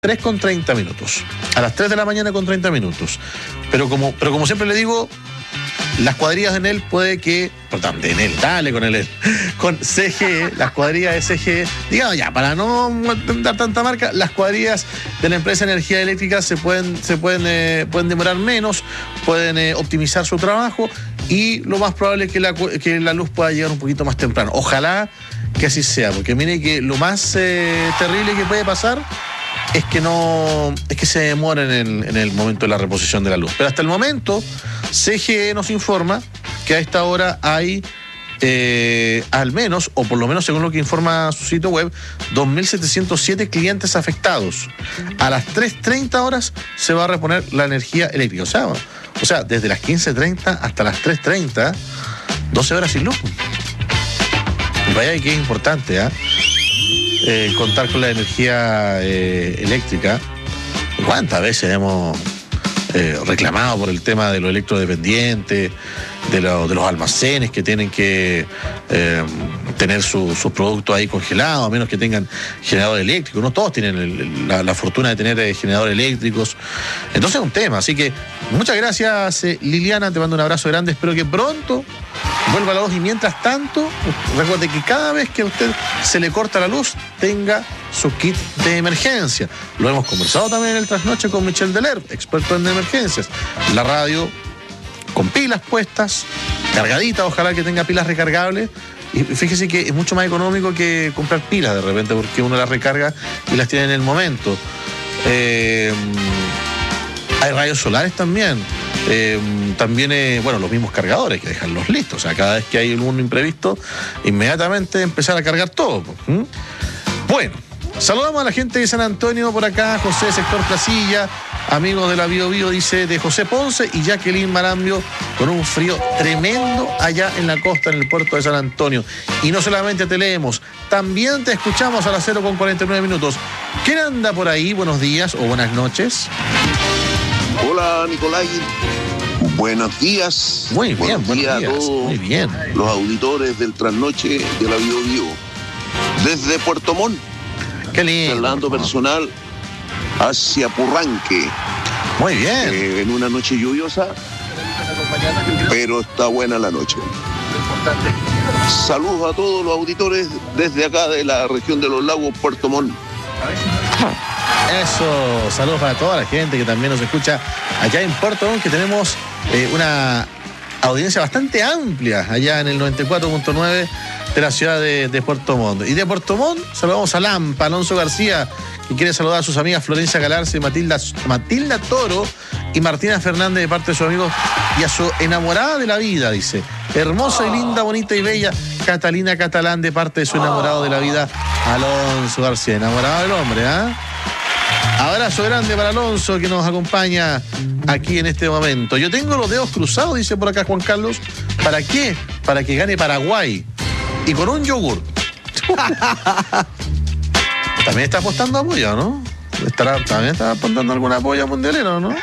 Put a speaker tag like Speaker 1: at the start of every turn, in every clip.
Speaker 1: 3:30. A las 3 de la mañana con 30 minutos. Pero como siempre le digo, las cuadrillas de Enel puede que... Perdón, de Enel, dale con Enel. Con CGE, las cuadrillas de CGE, digamos ya, para no dar tanta marca, las cuadrillas de la empresa de energía eléctrica se pueden demorar menos, pueden optimizar su trabajo y lo más probable es que la luz pueda llegar un poquito más temprano. Ojalá que así sea, porque mire que lo más terrible que puede pasar es que se demoren en el momento de la reposición de la luz. Pero hasta el momento, CGE nos informa que a esta hora hay al menos, o por lo menos según lo que informa su sitio web, 2.707 clientes afectados. A las 3:30 horas se va a reponer la energía eléctrica. O sea, desde las 15:30 hasta las 3:30, 12 horas sin luz. Y vaya que es importante, contar con la energía eléctrica. ¿Cuántas veces hemos reclamado por el tema de los electrodependientes, de los almacenes que tienen que tener sus productos ahí congelados, a menos que tengan generador eléctrico? No todos tienen la fortuna de tener generadores eléctricos. Entonces es un tema. Así que muchas gracias, Liliana, te mando un abrazo grande. Espero que pronto vuelva la luz y mientras tanto, recuerde que cada vez que a usted se le corta la luz, tenga su kit de emergencia. Lo hemos conversado también en el Trasnoche con Michel Deler, experto en emergencias. La radio con pilas puestas, cargadita, ojalá que tenga pilas recargables. Y fíjese que es mucho más económico que comprar pilas de repente, porque uno las recarga y las tiene en el momento. Hay rayos solares también. También, los mismos cargadores, hay que dejarlos listos. O sea, cada vez que hay algún imprevisto, inmediatamente empezar a cargar todo. Bueno, saludamos a la gente de San Antonio por acá, José, sector Placilla, amigos de la Bio Bio, dice, de José Ponce y Jacqueline Marambio, con un frío tremendo allá en la costa, en el puerto de San Antonio. Y no solamente te leemos, también te escuchamos a las 0:49. ¿Quién anda por ahí? Buenos días o buenas noches.
Speaker 2: Hola, Nicolai. Buenos días.
Speaker 1: Muy bien,
Speaker 2: buenos días a todos.
Speaker 1: Muy bien.
Speaker 2: Los auditores del Trasnoche de la Bio Bio. Desde Puerto Montt.
Speaker 1: Qué lindo.
Speaker 2: Trasladando personal hacia Purranque.
Speaker 1: Muy bien.
Speaker 2: En una noche lluviosa, pero está buena la noche. Saludos a todos los auditores desde acá de la región de los lagos, Puerto Montt.
Speaker 1: Eso, saludos para toda la gente que también nos escucha allá en Puerto Montt, que tenemos una audiencia bastante amplia allá en el 94.9 de la ciudad de Puerto Montt. Y de Puerto Montt saludamos a Lampa, Alonso García, que quiere saludar a sus amigas Florencia Galarce, Matilda Toro y Martina Fernández de parte de sus amigos y a su enamorada de la vida, dice. Hermosa y linda, bonita y bella Catalina Catalán de parte de su enamorado de la vida, Alonso García, enamorado del hombre, Abrazo grande para Alonso, que nos acompaña aquí en este momento. Yo tengo los dedos cruzados, dice por acá Juan Carlos. ¿Para qué? Para que gane Paraguay. Y con un yogur. También está apostando apoyo, ¿no? También está apostando alguna apoyo mundialero, ¿no?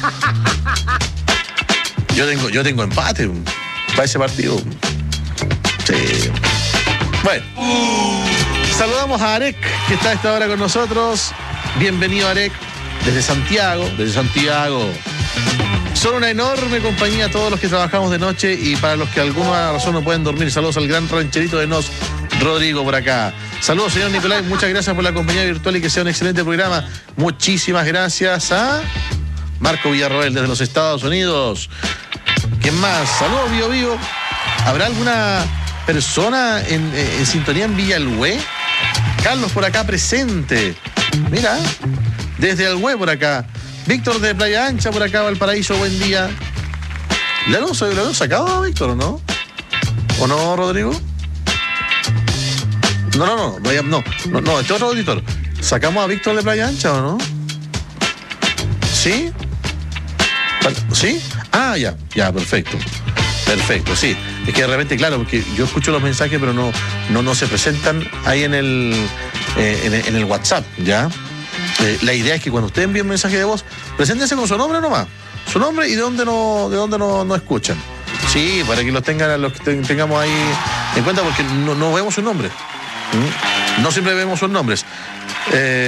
Speaker 1: Yo tengo empate para ese partido. Sí. Bueno. Saludamos a Arek, que está a esta hora con nosotros. Bienvenido, Arek, desde Santiago. Son una enorme compañía a todos los que trabajamos de noche y para los que alguna razón no pueden dormir. Saludos al gran rancherito de Nos, Rodrigo, por acá. Saludos, señor Nicolai, muchas gracias por la compañía virtual y que sea un excelente programa. Muchísimas gracias a Marco Villarroel desde los Estados Unidos. ¿Quién más? Saludos, Bio Bio. ¿Habrá alguna persona en sintonía en Villa Alhué? Carlos por acá presente. Mira, desde Alhué por acá. Víctor de Playa Ancha por acá, Valparaíso, buen día. ¿Le hemos sacado a Víctor o no? ¿O no, Rodrigo? No, este otro auditor. ¿Sacamos a Víctor de Playa Ancha o no? ¿Sí? ¿Sí? Ah, ya, perfecto, sí. Es que de repente, claro, porque yo escucho los mensajes, pero no se presentan ahí en el WhatsApp, ¿ya? La idea es que cuando usted envíe un mensaje de voz, preséntese con su nombre nomás. Su nombre y de dónde no escuchan. Sí, para que los tengamos ahí en cuenta, porque no vemos sus nombres. No siempre vemos sus nombres.